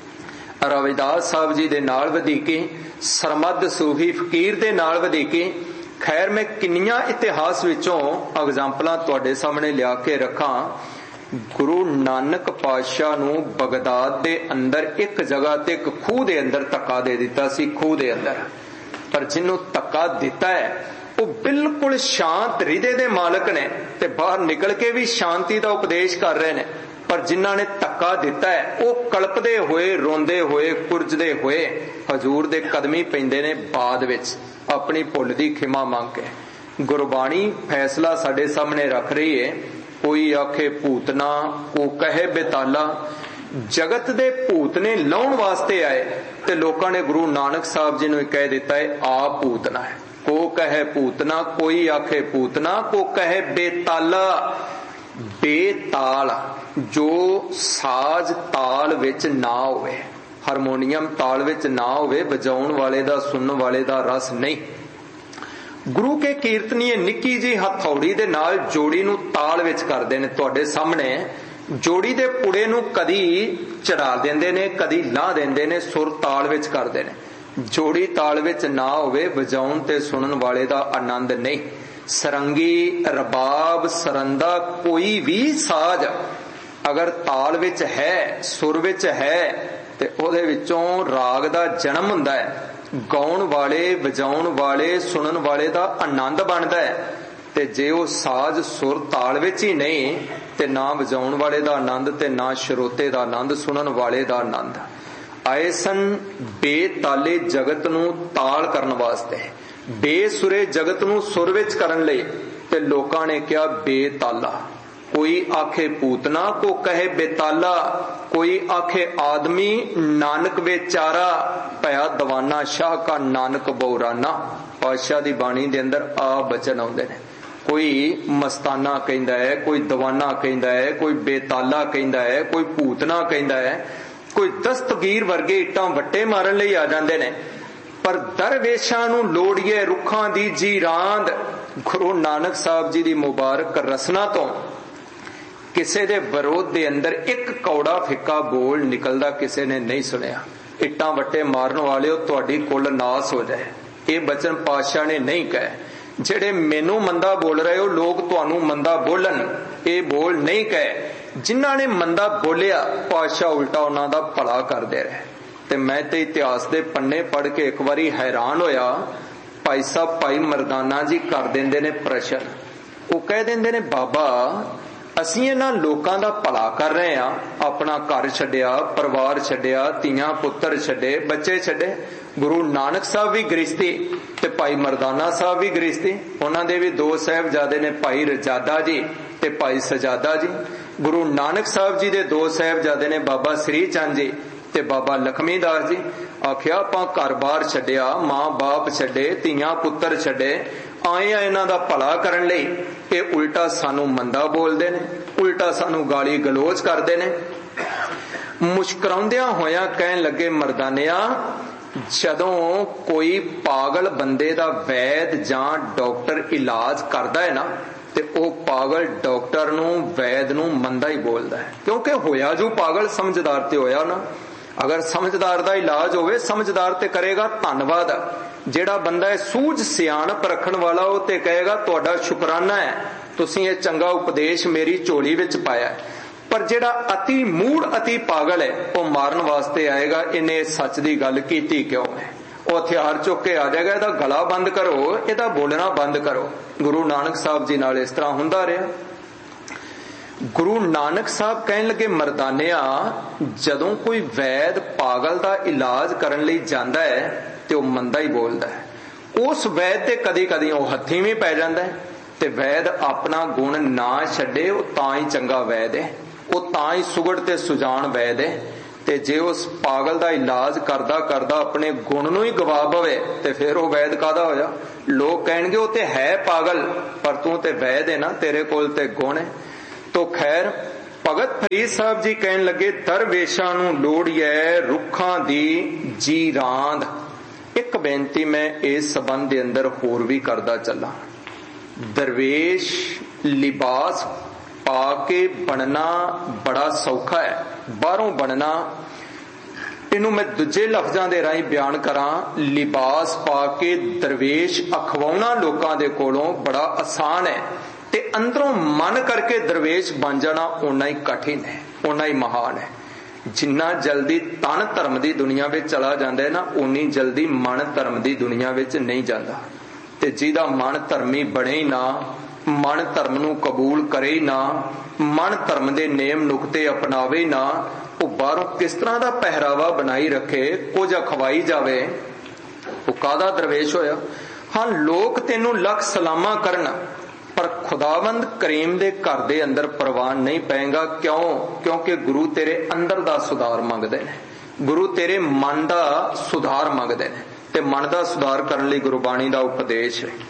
Speaker 1: ਰਵਿਦਾਸ ਸਾਹਿਬ ਜੀ ਦੇ ਨਾਲ ਵਧੀਕੀ, ਸਰਮਦ ਸੂਫੀ ਫਕੀਰ ਦੇ ਨਾਲ ਵਧੀਕੀ। ਖੈਰ ਮੈਂ ਕਿੰਨੀਆਂ ਇਤਿਹਾਸ ਵਿੱਚੋਂ ਐਗਜ਼ਾਮਪਲਾਂ ਤੁਹਾਡੇ ਸਾਹਮਣੇ ਲਿਆ ਕੇ ਰੱਖਾਂ। ਗੁਰੂ ਨਾਨਕ ਪਾਤਸ਼ਾਹ ਨੂੰ ਬਗਦਾਦ ਦੇ ਅੰਦਰ ਇੱਕ ਜਗ੍ਹਾ ਤੇ ਇੱਕ ਖੂਹ ਦੇ ਅੰਦਰ ਧੱਕਾ ਦੇ ਦਿੱਤਾ ਸੀ, ਖੂਹ ਦੇ ਅੰਦਰ। ਪਰ ਜਿਹਨੂੰ ਧੱਕਾ ਦਿੱਤਾ ਹੈ ਉਹ ਬਿਲਕੁਲ ਸ਼ਾਂਤ ਹਿਰਦੇ ਦੇ ਮਾਲਕ ਨੇ ਤੇ ਬਾਹਰ ਨਿਕਲ ਕੇ ਵੀ ਸ਼ਾਂਤੀ ਦਾ ਉਪਦੇਸ਼ ਕਰ ਰਹੇ ਨੇ। ਪਰ ਜਿਨ੍ਹਾਂ ਨੇ ਧੱਕਾ ਦਿੱਤਾ ਹੈ ਉਹ ਕਲਪਦੇ ਹੋਏ, ਰੋਂਦੇ ਹੋਏ, ਕੁਰਜਦੇ ਹੋਏ ਹਜ਼ੂਰ ਦੇ ਕਦਮੀ ਪੈਂਦੇ ਨੇ ਬਾਅਦ ਵਿੱਚ, ਆਪਣੀ ਭੁੱਲ ਦੀ ਖਿਮਾ ਮੰਗ ਕੇ। ਗੁਰਬਾਣੀ ਫੈਸਲਾ ਸਾਡੇ ਸਾਹਮਣੇ ਰੱਖ ਰਹੀ ਹੈ, ਕੋਈ ਆਖੇ ਭੂਤਨਾ, ਕੋ ਕਹੇ ਬੇਤਾਲਾ। ਜਗਤ ਦੇ ਭੂਤ ਨੇ ਲਾਉਣ ਵਾਸਤੇ ਆਏ ਤੇ ਲੋਕਾਂ ਨੇ ਗੁਰੂ ਨਾਨਕ ਸਾਹਿਬ ਜੀ ਨੂੰ ਕਹਿ ਦਿੱਤਾ ਹੈ ਆ ਭੂਤਨਾ ਹੈ। ਕੋ ਕਹੇ ਭੂਤਨਾ, ਕੋਈ ਆਖੇ ਭੂਤਨਾ, ਕੋ ਕਹੇ ਬੇਤਾਲਾ। ਬੇਤਾਲ, ਜੋ ਸਾਜ਼ ਤਾਲ ਵਿੱਚ ਨਾ ਹੋਵੇ, ਹਾਰਮੋਨੀਅਮ ਤਾਲ ਵਿੱਚ ਨਾ ਹੋਵੇ, ਵਜਾਉਣ ਵਾਲੇ ਦਾ, ਸੁਣਨ ਵਾਲੇ ਦਾ ਰਸ ਨਹੀਂ। ਗੁਰੂ ਕੇ ਕੀਰਤਨੀਏ ਨਿੱਕੀ ਜੀ ਹਥੌੜੀ ਦੇ ਨਾਲ ਜੋੜੀ ਨੂੰ ਤਾਲ ਵਿੱਚ ਕਰਦੇ ਨੇ। ਤੁਹਾਡੇ ਸਾਹਮਣੇ ਜੋੜੀ ਦੇ ਪੁੜੇ ਨੂੰ ਕਦੀ ਚੜਾ ਦਿੰਦੇ ਨੇ, ਕਦੀ ਲਾਹ ਦਿੰਦੇ ਨੇ, ਸੁਰ ਤਾਲ ਵਿੱਚ ਕਰਦੇ ਨੇ। ਜੋੜੀ ਤਾਲ ਵਿੱਚ ਨਾ ਹੋਵੇ, ਵਜਾਉਣ ਤੇ ਸੁਣਨ ਵਾਲੇ ਦਾ ਆਨੰਦ ਨਹੀਂ। ਸਰੰਗੀ, ਰਬਾਬ, ਸਰੰਦਾ, ਕੋਈ ਵੀ ਸਾਜ਼ ਅਗਰ ਤਾਲ ਵਿੱਚ ਹੈ, ਸੁਰ ਵਿੱਚ ਹੈ, ਤੇ ਉਹਦੇ ਵਿੱਚੋਂ ਰਾਗ ਦਾ ਜਨਮ ਹੁੰਦਾ ਹੈ। ਗਾਉਣ ਵਾਲੇ, ਵਜਾਉਣ ਵਾਲੇ, ਸੁਣਨ ਵਾਲੇ ਦਾ ਆਨੰਦ ਬਣਦਾ ਹੈ। ਤੇ ਜੇ ਉਹ ਸਾਜ਼ ਸੁਰ ਤਾਲ ਵਿੱਚ ਹੀ ਨਹੀਂ ਤੇ ਨਾ ਵਜਾਉਣ ਵਾਲੇ ਦਾ ਆਨੰਦ ਤੇ ਨਾ ਸਰੋਤੇ ਦਾ ਆਨੰਦ, ਸੁਣਨ ਵਾਲੇ ਦਾ ਆਨੰਦ। ਆਏ ਸਨ ਬੇਤਾਲੇ ਜਗਤ ਨੂੰ ਤਾਲ ਕਰਨ ਵਾਸਤੇ, ਬੇਸੁਰੇ ਜਗਤ ਨੂੰ ਸੁਰ ਵਿੱਚ ਕਰਨ ਲਈ, ਤੇ ਲੋਕਾਂ ਨੇ ਕਿਹਾ ਬੇਤਾਲਾ। ਕੋਈ ਆਖੇ ਪੂਤਨਾ, ਕੋ ਕਹੇ ਬੇਤਾਲਾ। ਕੋਈ ਆਖੇ ਆਦਮੀ, ਨਾਨਕ ਵੇਚਾਰਾ। ਭਇਆ ਦਵਾਨਾ ਸ਼ਾਹ ਕਾ ਨਾਨਕ ਬਉਰਾਨਾ। ਪਾਤਸ਼ਾਹ ਦੀ ਬਾਣੀ ਦੇ ਅੰਦਰ ਆ ਬਚਨ ਆਉਂਦੇ ਨੇ। ਕੋਈ ਮਸਤਾਨਾ ਕਹਿੰਦਾ ਹੈ, ਕੋਈ ਦਵਾਨਾ ਕਹਿੰਦਾ ਹੈ, ਕੋਈ ਬੇਤਾਲਾ ਕਹਿੰਦਾ ਹੈ, ਕੋਈ ਭੂਤਨਾ ਕਹਿੰਦਾ ਹੈ, ਕੋਈ ਦਸਤਗੀਰ ਵਰਗੇ ਇੱਟਾਂ ਵੱਟੇ ਮਾਰਨ ਲਈ ਆ ਜਾਂਦੇ ਨੇ। ਪਰ ਦਰਵੇਸ਼ਾਂ ਨੂੰ ਲੋੜੀਏ ਰੁੱਖਾਂ ਦੀ ਜੀ ਰਾਂਦ। ਗੁਰੂ ਨਾਨਕ ਸਾਹਿਬ ਜੀ ਦੀ ਮੁਬਾਰਕ ਰਸਨਾ ਤੋਂ ਕਿਸੇ ਦੇ ਵਿਰੋਧ ਦੇ ਅੰਦਰ ਇੱਕ ਕੌੜਾ ਫਿੱਕਾ ਬੋਲ ਨਿਕਲਦਾ ਕਿਸੇ ਨੇ ਨਹੀਂ ਸੁਣਿਆ। ਇੱਟਾਂ ਵੱਟੇ ਮਾਰਨ ਵਾਲਿਓ, ਤੁਹਾਡੀ ਕੁੱਲ ਨਾਸ ਹੋ ਜਾਏ। ਇਹ ਬਚਨ ਪਾਤਸ਼ਾਹ ਨੇ ਨਹੀਂ ਕਹੇ। ਜਿਹੜੇ ਮੈਨੂੰ ਮੰਦਾ ਬੋਲ ਰਹੇ ਹੋ ਲੋਕ ਤੁਹਾਨੂੰ ਮੰਦਾ ਬੋਲਣ, ਇਹ ਬੋਲ ਨਹੀਂ ਕਹੇ। ਜਿਨ੍ਹਾਂ ਨੇ ਮੰਦਾ ਬੋਲਿਆ ਪਾਤਸ਼ਾਹ ਉਲਟਾ ਉਹਨਾਂ ਦਾ ਭਲਾ ਕਰਦੇ ਰਹੇ। ਤੇ ਮੈਂ ਤੇ ਇਤਿਹਾਸ ਦੇ ਪੰਨੇ ਪੜ੍ਹ ਕੇ ਇੱਕ ਵਾਰੀ ਹੈਰਾਨ ਹੋਇਆ। ਭਾਈ ਸਾਹਿਬ ਭਾਈ ਮਰਦਾਨਾ ਜੀ ਕਰ ਦਿੰਦੇ ਨੇ ਪ੍ਰਸ਼ਨ। ਉਹ ਕਹਿ ਦਿੰਦੇ ਨੇ ਬਾਬਾ ਅਸੀਂ ਇਹਨਾਂ ਲੋਕਾਂ ਦਾ ਭਲਾ ਕਰ ਰਹੇ ਹਾਂ, ਆਪਣਾ ਘਰ ਛੱਡਿਆ, ਪਰਿਵਾਰ ਛੱਡਿਆ, ਧੀਆਂ ਪੁੱਤਰ ਛੱਡੇ, ਬੱਚੇ ਛੱਡੇ। ਗੁਰੂ ਨਾਨਕ ਸਾਹਿਬ ਵੀ ਗ੍ਰਸਤੀ ਤੇ ਭਾਈ ਮਰਦਾਨਾ ਸਾਹਿਬ ਵੀ ਗ੍ਰਸਤੀ। ਉਹਨਾਂ ਦੇ ਵੀ ਦੋ ਸਾਹਿਬਜ਼ਾਦੇ ਨੇ, ਭਾਈ ਰਜਾਦਾ ਜੀ ਤੇ ਭਾਈ ਸਜਾਦਾ ਜੀ। ਗੁਰੂ ਨਾਨਕ ਸਾਹਿਬ ਜੀ ਦੇ ਦੋ ਸਾਹਿਬਜ਼ਾਦੇ ਨੇ, ਬਾਬਾ ਸ੍ਰੀ ਚੰਦ ਜੀ ਤੇ ਬਾਬਾ ਲਖਮੀ ਦਾਸ ਜੀ। ਆਖਿਆ ਆਪਾਂ ਘਰ-ਬਾਰ ਛੱਡਿਆ, ਮਾਂ ਬਾਪ ਛੱਡੇ, ਧੀਆਂ ਪੁੱਤਰ ਛੱਡੇ, ਆਏ ਆ ਇਹਨਾਂ ਦਾ ਭਲਾ ਕਰਨ ਲਈ। ਇਹ ਉਲਟਾ ਸਾਨੂੰ ਮੰਦਾ ਬੋਲਦੇ ਨੇ, ਉਲਟਾ ਸਾਨੂੰ ਗਾਲੀ ਗਲੋਚ ਕਰਦੇ ਨੇ। ਮੁਸਕਰਾਉਂਦਿਆਂ ਹੋਇਆਂ ਕਹਿਣ ਲੱਗੇ ਮਰਦਾਨਿਆ, ਜਦੋਂ ਕੋਈ ਪਾਗਲ ਬੰਦੇ ਦਾ ਵੈਦ ਜਾਂ ਡਾਕਟਰ ਇਲਾਜ ਕਰਦਾ ਹੈ ਨਾ, ਤੇ ਉਹ ਪਾਗਲ ਡਾਕਟਰ ਨੂੰ, ਵੈਦ ਨੂੰ ਮੰਦਾ ਹੀ ਬੋਲਦਾ ਹੈ। ਕਿਉਂਕਿ ਹੋਇਆ ਜੋ ਪਾਗਲ, ਸਮਝਦਾਰ ਤੇ ਹੋਇਆ ਨਾ। ਅਗਰ ਸਮਝਦਾਰ ਦਾ ਇਲਾਜ ਹੋਵੇ, ਸਮਝਦਾਰ ਤੇ ਕਰੇਗਾ ਧੰਨਵਾਦ। ਜਿਹੜਾ ਬੰਦਾ ਹੈ ਸੂਝ ਸਿਆਣਪ ਰੱਖਣ ਵਾਲਾ, ਉਹ ਤੇ ਕਹੇਗਾ ਤੁਹਾਡਾ ਸ਼ੁਕਰਾਨਾ ਹੈ, ਤੁਸੀਂ ਇਹ ਚੰਗਾ ਉਪਦੇਸ਼ ਮੇਰੀ ਝੋਲੀ ਵਿੱਚ ਪਾਇਆ। ਪਰ ਜਿਹੜਾ ਅਤੀ ਮੂੜ, ਅਤੀ ਪਾਗਲ ਹੈ, ਉਹ ਮਾਰਨ ਵਾਸਤੇ ਆਏਗਾ। ਇਹਨੇ ਸੱਚ ਦੀ ਗੱਲ ਕੀਤੀ ਕਿਉਂ ਹੈ? ਉਹ ਹਥਿਆਰ ਚੁੱਕ ਕੇ ਆ ਜਾਏਗਾ, ਇਹਦਾ ਗਲਾ ਬੰਦ ਕਰੋ, ਇਹਦਾ ਬੋਲਣਾ ਬੰਦ ਕਰੋ। ਗੁਰੂ ਨਾਨਕ ਸਾਹਿਬ ਜੀ ਨਾਲ ਇਸ ਤਰ੍ਹਾਂ ਹੁੰਦਾ ਰਿਹਾ। ਗੁਰੂ ਨਾਨਕ ਸਾਹਿਬ ਕਹਿਣ ਲੱਗੇ ਮਰਦਾਨਿਆ, ਜਦੋਂ ਕੋਈ ਵੈਦ ਪਾਗਲ ਦਾ ਇਲਾਜ ਕਰਨ ਲਈ ਜਾਂਦਾ ਹੈ ਤੇ ਉਹ ਮੰਦਾ ਹੀ ਬੋਲਦਾ ਹੈ। ਉਸ ਵੈਦ ਤੇ ਕਦੀ ਕਦੀ ਉਹ ਹੱਥੀਂ ਵੀ ਪੈ ਜਾਂਦਾ ਹੈ। ਤੇ ਵੈਦ ਆਪਣਾ ਗੁਣ ਨਾ ਛੱਡੇ, ਉਹ ਤਾਂ ਹੀ ਚੰਗਾ ਵੈਦ ਹੈ, ਉਹ ਤਾਂ ਹੀ ਸੁਗੜ ਤੇ ਸੁਜਾਨ ਵੈਦ ਹੈ। ते जे उस पागल दा इलाज करदा करदा अपने गुण नूं ही गवा बवे ते फिर वो वैद कादा होया। लोग कहणगे वो ते है पागल पर तू ते वैद है ना, तेरे कोल ते गुण है। तो खैर भगत फरीद साहब जी कहन लगे दरवेशां नूं लोड़िए रुखां दी जीरांद। एक बेनती मैं इस संबंध दे अंदर होर भी करदा चला। दरवेश लिबास पा के बनना बड़ा सौखा है, बाहरों बनना इनू मैं दूजे लफ्जां दे राही बयान करां, लिबास पा के दरवेश अखवाउणा लोकां दे कोलों बड़ा आसान है, ते अंदरों मन करके दरवेश बन जाना उन्ना ही कठिन है, उन्ना ही महान है। जिन्ना जल्दी तन धर्म दी दुनिया विच चला जांदा है ना, उन्नी जल्दी मन धर्म दी दुनिया विच नहीं जांदा। ते जिहदा मन धर्मी बने ही ना, मन धर्म नूं कबूल करे ही ना, मन धर्म दे नेम नुकते अपनावे ही ना, वो बाहरों किस तरह दा पहरावा बनाई रखे, कुछ अखवाई जावे, वो कादा दरवेश होया। हाँ लोग तेनू लख सलामा करन पर खुदावंद करीम दे घर दे अंदर प्रवान नहीं पेगा। क्यों? क्योंकि गुरु तेरे अंदर दा सुधार मंगदे ने, गुरु तेरे मन दा सुधार मंगदे ने, ते मन दा सुधार करने लई गुरबाणी दा उपदेश है।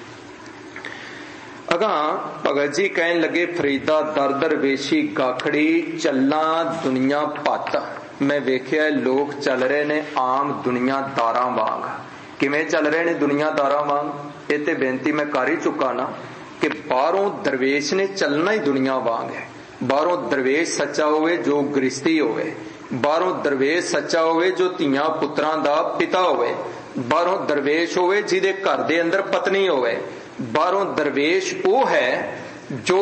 Speaker 1: अगा भगत जी कहन लगे फरीदा दर दरवेशी गाखड़ी चलना दुनिया पत। मैं वेख्या लोग चल रहे ने आम दुनियादारां वांग। किवें चल रहे ने दुनियादारां वांग? ये ते बेनती मैं कर ही चुका ना कि बाहरों दरवेश ने चलना ही दुनिया वांग है। बाहरों दरवेश सच्चा होवे जो गृहस्थी होवे, बाहरों दरवेश सच्चा होवे जो धीआं पुत्रां दा पिता होवे, बाहरों दरवेश होवे जिहदे घर दे अंदर पत्नी होवे, बाहरों दरवेश वो है जो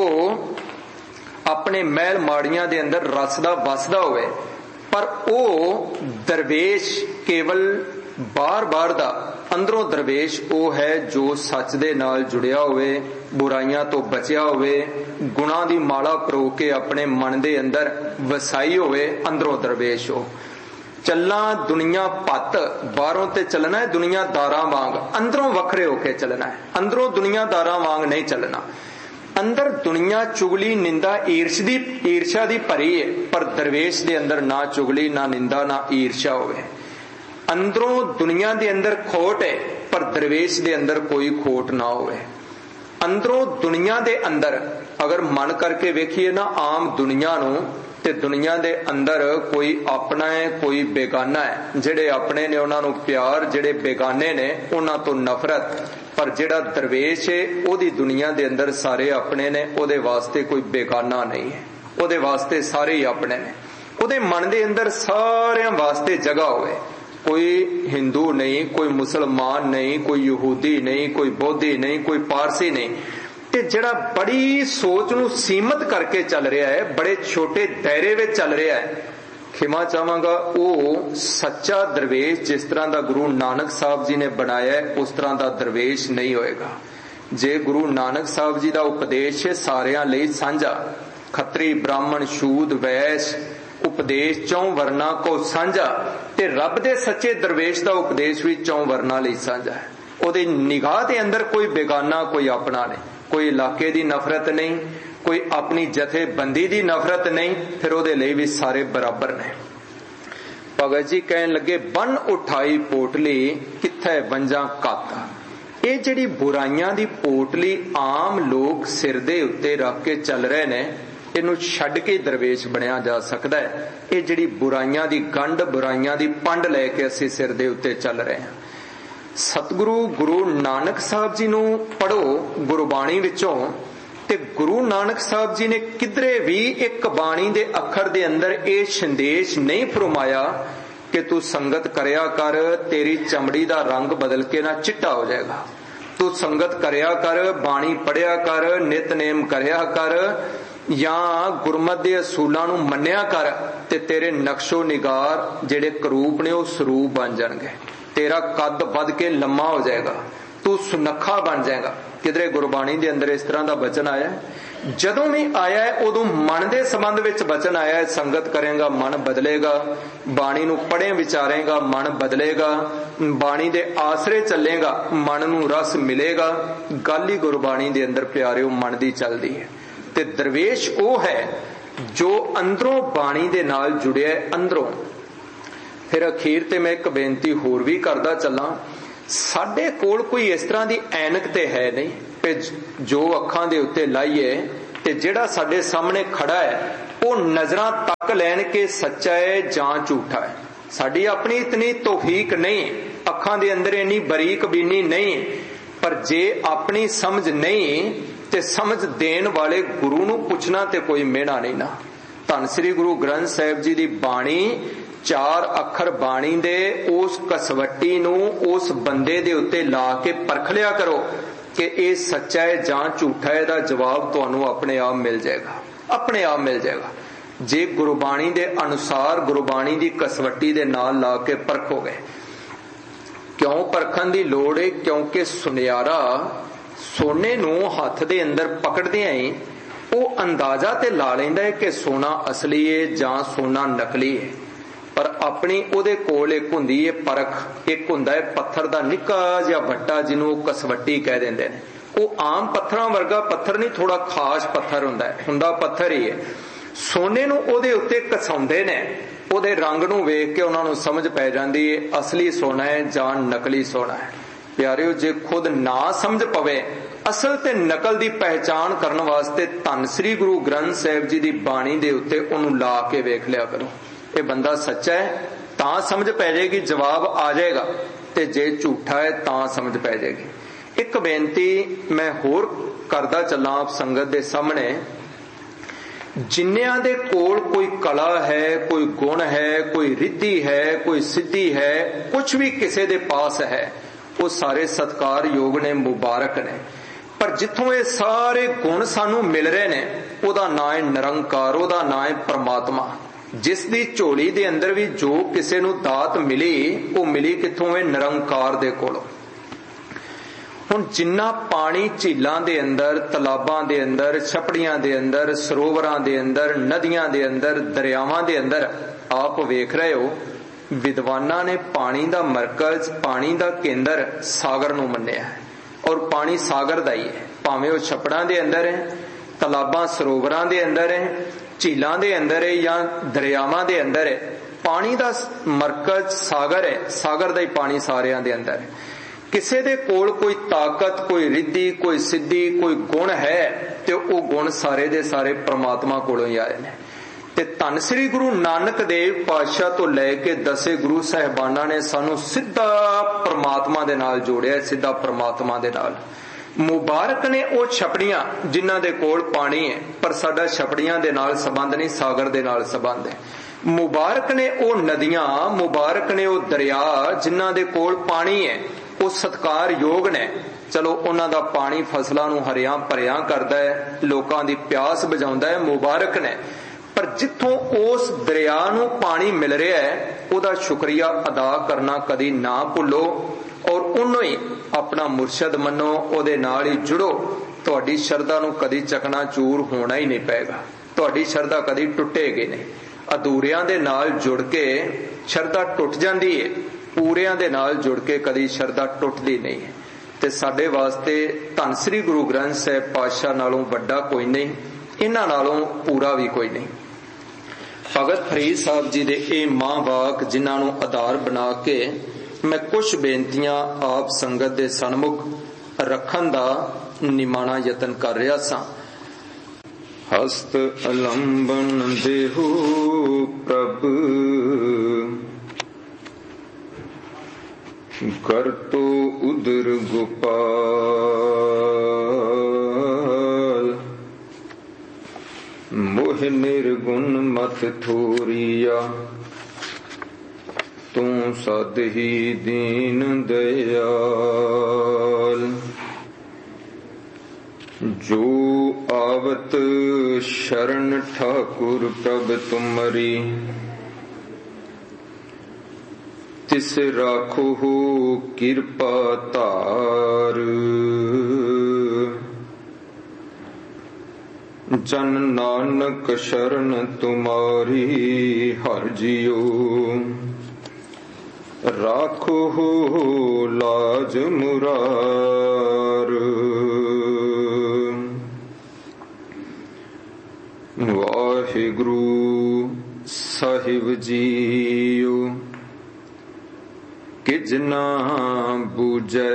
Speaker 1: अपने महल माड़ियां दे अंदर रसदा वसदा होवे। पर वो दरवेश केवल बार बार दा, अंदरों दरवेश वो है जो सच दे नाल जुड़िया होवे, बुराइयां तो बचिया होवे, गुणा दी माला परो के अपने मन दे अंदर वसाई होवे, अंदरों दरवेश हो। चलना दुनिया पत, बाहरों ते चलना है दुनियादारां वांग, अंदरों वखरे होके चलना है, अंदरों दुनियादारां वांग नहीं चलना। अंदर दुनिया चुगली निंदा ईर्ष दी ईर्ष्या दी भरी है, पर दरवेश दे अंदर ना चुगली ना निंदा ना ईर्ष्या होवे। अंदरों दुनिया दे अंदर खोट है पर दरवेश दे अंदर कोई खोट ना होवे। अंदरों दुनिया दे अंदर अगर मन करके वेखिए ना आम दुनिया नूं, ते दुनिया दे अंदर कोई अपना है कोई बेगाना है। जेड़े अपने ने उन्हां नूं प्यार, जेड़े बेगाने ने उन्हां तो नफरत। पर जेड़ा दरवेश है ओदी दुनिया दे अंदर सारे अपने ने, ओदे वास्ते कोई बेगाना नहीं है, ओदे वास्ते सारे ही अपने ने। ओदे मन दे अंदर सारियां वास्ते जगह होवे, कोई हिंदू नहीं, कोई मुसलमान नहीं, कोई यहूदी नहीं, कोई बौद्धी नहीं, कोई पारसी नहीं। ते जड़ा बड़ी सोच नूं सीमित करके चल रहा है, बड़े छोटे दायरे में चल रहा है, खिमा चाहांगा वो सच्चा दरवेश जिस तरह दा गुरु नानक साहब जी ने बनाया है उस तरह दा दरवेश नहीं होएगा। जे गुरु नानक साहब जी दा उपदेश है सारियां लई सांझा, खत्री ब्राह्मण शूद वैश्य उपदेश चौं वर्णा को सांझा, ते रब दे सच्चे दरवेश दा उपदेश भी चौं वर्णा लई सांझा है। ओदे निगाह दे अंदर कोई बेगाना कोई अपना नहीं, कोई इलाके दी नफरत नहीं, कोई अपनी जथेबंदी दी नफरत नहीं, फिर ओदे लई भी सारे बराबर ने। भगत जी कहन लगे बन उठाई पोटली किथे वंजा कत। ये जिहड़ी बुराइयां दी पोटली आम लोग सिर दे उत्ते रख के चल रहे ने, इनू छड्ड के दरवेश बनया जा सकता है। ये जिहड़ी बुराइयां दी गंढ, बुराइयां दी पंड लैके असीं सिर दे उत्ते चल रहे हैं। सतगुरु गुरु नानक साहब जी नू पढ़ो गुरबाणी विचों, ते गुरु नानक साहब जी ने किधरे भी एक बाणी दे अखर दे अंदर ये संदेश नहीं फरमाया कि तू संगत करया कर, तेरी चमड़ी दा रंग बदल के ना चिट्टा हो जाएगा। तू संगत करया कर, बाणी पढ़िया कर, नितनेम करया कर, या गुरमत दे असूलां नू मन्निया कर, ते तेरे नक्शो निगार जेड़े करूप ने वो स्वरूप बन जाएंगे। तेरा कद बद के लम्मा हो जाएगा, तू सुनखा बन जाएगा। किधरे गुरबाणी दे अंदर इस तरह दा वचन आया है? जदों भी आया है उदों मन दे संबंध विच वचन आया है, संगत करेगा मन बदलेगा, बाणी नू पढ़े विचारेगा मन बदलेगा, बाणी दे आसरे चलेगा मन नू रस मिलेगा। गल ही गुरबाणी दे अंदर प्यारिओ मन दी चलदी है। ते दरवेश वो है जो अंदरों बाणी दे नाल जुड़िया है, अंदरों फिर अखीर ते मैं एक बेनती होर भी करदा चलां, साडे कोल कोई इस तरह की ऐनक ते है नहीं कि जो अखां दे उत्ते लाइए ते जिहड़ा साडे सामने खड़ा है वो नजरां तक लैन के सच्चा है जां झूठा है। साडी अपनी इतनी तौफीक नहीं, अखां दे अंदर इन्नी बरीक बीनी नहीं, पर जे अपनी समझ नहीं ते समझ देन वाले गुरु नूं पुछना ते कोई मेहना नहीं ना। धन श्री गुरु ग्रंथ साहिब जी दी बाणी, चार अखर बाणी दे उस कसवट्टी नूं उस बंदे दे उत्ते ला के परख लिया करो कि ये सच्चा है जां झूठा है, दा जवाब तुहानूं अपने आप मिल जाएगा, अपने आप मिल जाएगा। जे गुरबाणी दे अनुसार गुरबाणी दी कसवट्टी दे नाल ला के परखोगे। क्यों परखण दी लोड़ है? क्योंकि सुनियारा सोने नूं हथ दे अंदर पकड़दियां ही वो अंदाजा ते ला लैंदा है कि सोना असली है जां सोना नकली है, पर अपनी ओदे कोल एक हुंदी है परख, एक हुंदा है पत्थर दा निक्का जिहा भट्टा जिन्हों कसवट्टी कह दिंदे ने। वो आम पत्थरां वर्गा पत्थर नहीं, थोड़ा खास पत्थर हुंदा है, हुंदा पत्थर ही है। सोने नूं ओदे उत्ते घसाउंदे ने, ओदे रंग नूं वेख के उन्हां नूं समझ पै जांदी है असली सोना है जां नकली सोना है। प्यारिओ, जे खुद ना समझ पवे असल ते नकल दी पहचान करन वास्ते धन श्री गुरु ग्रंथ साहिब जी दी बाणी दे उत्ते उहनूं ला के वेख लिया करो। ये बंदा सच्चा है तां समझ पै जाएगी, जवाब आ जाएगा, ते जे झूठा है तां समझ पै जाएगी। एक बेनती मैं होर करदा चलां आप संगत दे सामने, जिन्नियां दे कोल कोई कला है, कोई गुण है, कोई रिद्धि है, कोई सिद्धि है, कुछ भी किसी दे पास है, वो सारे सत्कार योग ने, मुबारक ने। पर जिथों ये सारे गुण सानू मिल रहे ने, ओदा नाम है निरंकार, ओदा नाम है परमात्मा। जिस दी झोली दे अंदर भी जो किसी नू दात मिली, वो मिली किथों है? निरंकार दे कोलों। हुण जिन्ना पानी झीलां दे अंदर, तलाबां दे अंदर, छपड़ियां दे अंदर, सरोवरां दे अंदर, नदियां दे अंदर, दरियावां दे अंदर आप वेख रहे हो, विद्वानां ने पानी दा मरकज, पानी दा केंद्र सागर नूं मन्निया है, और पानी सागर दा ही है। भावें वो छपड़ां दे अंदर है, तलाबां सरोवरां दे अंदर है, झीलां दे अंदर है या दरियावां दे अंदर है, पानी दा मरकज सागर है, सागर दा ही पानी सारियां दे अंदर है। किसी दे कोल कोई ताकत, कोई रिद्धि, कोई सिद्धि, कोई गुण है, ते वो गुण सारे दे सारे परमात्मा कोलों ही आए ने। ते धन श्री गुरु नानक देव पातशाह तो लैके दसे गुरु साहिबाना ने सानू सीधा परमात्मा दे नाल जोड़िया, सीधा परमात्मा दे नाल। मुबारक ने वो छपड़ियां जिन्हां दे कोल पानी है, पर साडा छपड़ियां दे नाल संबंध नहीं, सागर दे नाल संबंध है। मुबारक ने वो नदियां, मुबारक ने वो दरिया जिन्हां दे कोल पानी है, वो सत्कार योग ने। चलो उन्हां दा पानी फसलां नूं हरियां भरियां करदा है, लोकां दी प्यास बुझाउंदा है, मुबारक ने। पर जिथों उस दरिया नूं पानी मिल रहा है, उहदा शुक्रिया अदा करना कदी ना भुल्लो, और उन्हों ही अपना मुर्शद मनो, उहदे नाल ही जुड़ो। तुहाडी शरधा नूं कदी चकना चूर होना ही नहीं पेगा, तुहाडी शरधा कदी टुटेगी नहीं। अधूरियां दे नाल जुड़ के शरधा टुट जांदी है, पूरियां दे नाल जुड़ के कदी शरधा टुटदी नहीं है। ते साडे वास्ते धन श्री गुरु ग्रंथ साहिब पातशाह नालों वड्डा कोई नहीं, इन्हां नालों पूरा भी कोई नहीं। भगत फरीद साहब जी दे ए मां वाक जिन्हां नूं आधार बना के मैं कुछ बेनतियां आप संगत दे सन्मुख रखन दा निमाणा यतन कर रहा सां। हस्त अलंबन देहु प्रभ कर तो उदर गोपाल, मोह निर्गुण मत थोरिया, तू सद ही दीन दयाल। जो आवत शरण ठाकुर प्रभ तुमरी, तिस राखो हो कृपा तार। जन नानक शरण तुम्हारी हर जियो, राखो हो लाज मुरार। वाहिगुरु साहिब जीओ। किज ना बूझै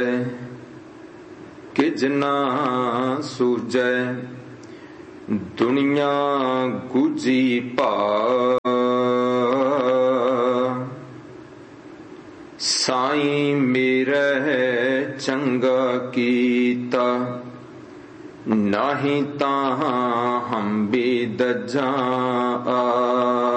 Speaker 1: किज ना सूझै दुनिया गुजी भा साईं मेरा चंगा कीता नाही तां हम भी दज्जा आ